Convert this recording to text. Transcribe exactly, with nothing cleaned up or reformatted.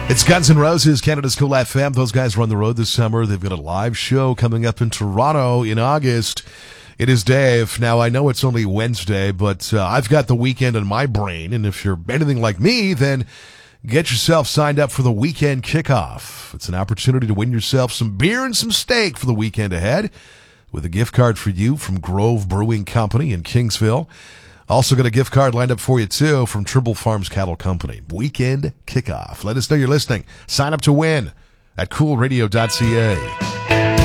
It's Guns N' Roses, Canada's Cool F M. Those guys are on the road this summer. They've got a live show coming up in Toronto in August. It is Dave. Now, I know it's only Wednesday, but uh, I've got the weekend in my brain, and if you're anything like me, then get yourself signed up for the weekend kickoff. It's an opportunity to win yourself some beer and some steak for the weekend ahead with a gift card for you from Grove Brewing Company in Kingsville. Also got a gift card lined up for you, too, from Trimble Farms Cattle Company. Weekend kickoff. Let us know you're listening. Sign up to win at cool radio dot c a.